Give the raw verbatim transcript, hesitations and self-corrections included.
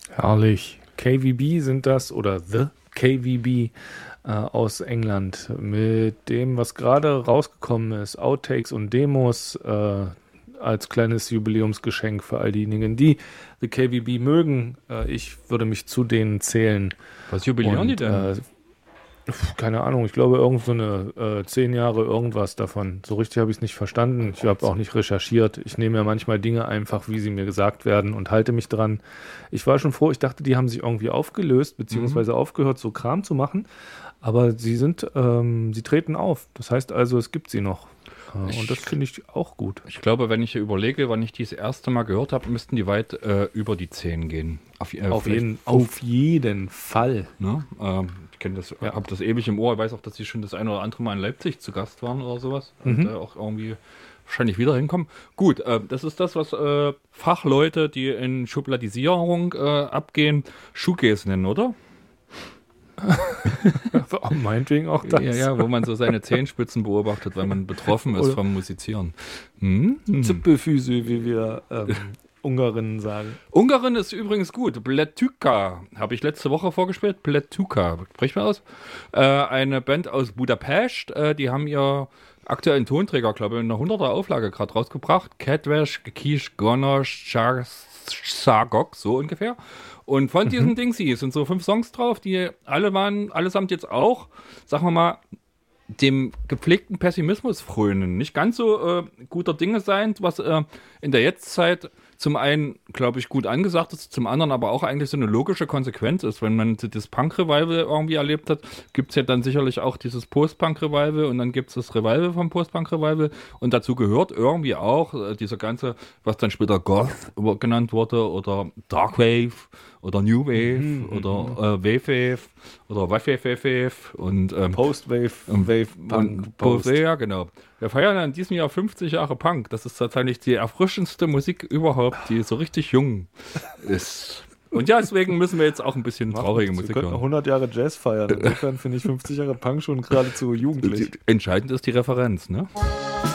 Herrlich. K V B sind das oder The K V B äh, aus England mit dem, was gerade rausgekommen ist, Outtakes und Demos äh, als kleines Jubiläumsgeschenk für all diejenigen, die The K V B mögen. Äh, ich würde mich zu denen zählen. Was jubilieren die denn? Äh, keine Ahnung, ich glaube irgend so eine äh, zehn Jahre irgendwas davon. So richtig habe ich es nicht verstanden. Ich habe auch nicht recherchiert. Ich nehme ja manchmal Dinge einfach, wie sie mir gesagt werden und halte mich dran. Ich war schon froh, ich dachte, die haben sich irgendwie aufgelöst, beziehungsweise mhm. aufgehört, so Kram zu machen. Aber sie sind, ähm, sie treten auf. Das heißt also, es gibt sie noch. Äh, und das finde ich auch gut. Ich glaube, wenn ich hier überlege, wann ich die das erste Mal gehört habe, müssten die weit äh, über die zehn gehen. Auf, äh, auf, jeden, auf jeden Fall. Ne? Ähm, ich kenne das, ja. habe das ewig im Ohr. Ich weiß auch, dass sie schon das eine oder andere Mal in Leipzig zu Gast waren oder sowas. Mhm. Und äh, auch irgendwie wahrscheinlich wieder hinkommen. Gut, äh, das ist das, was äh, Fachleute, die in Schubladisierung äh, abgehen, Shoegaze nennen, oder? Meinetwegen auch das. Ja, ja, wo man so seine Zehenspitzen beobachtet, weil man betroffen ist oder vom Musizieren. Hm? Hm. Zipfelfüße, wie wir ähm, Ungarinnen sagen. Ungarin ist übrigens gut. Pletuka habe ich letzte Woche vorgespielt. Pletuka, spricht man aus? Äh, eine Band aus Budapest. Äh, die haben ihr aktuellen Tonträger, glaube ich, in einer hunderter Auflage gerade rausgebracht. Kedves, Kish, Gonosh, Sagok, so ungefähr. Und von diesen mhm. Dingsies sind so fünf Songs drauf, die alle waren, allesamt jetzt auch, sagen wir mal, dem gepflegten Pessimismus frönen. Nicht ganz so äh, guter Dinge sein, was äh, in der Jetztzeit zum einen, glaube ich, gut angesagt ist, zum anderen aber auch eigentlich so eine logische Konsequenz ist. Wenn man das Punk-Revival irgendwie erlebt hat, gibt es ja dann sicherlich auch dieses Post-Punk-Revival und dann gibt es das Revival vom Post-Punk-Revival und dazu gehört irgendwie auch äh, dieser ganze, was dann später Goth genannt wurde oder Dark Wave oder New Wave mhm, oder äh, Wave Wave oder Wave Wave Wave und ähm, Post-Wave, Wave, Punk, Post. Ja, genau. Wir feiern in diesem Jahr fünfzig Jahre Punk. Das ist tatsächlich die erfrischendste Musik überhaupt, die so richtig jung ist. Und ja, deswegen müssen wir jetzt auch ein bisschen traurige Musik hören. Wir könnten hundert Jahre Jazz feiern. Insofern finde ich fünfzig Jahre Punk schon geradezu jugendlich. Entscheidend ist die Referenz, ne?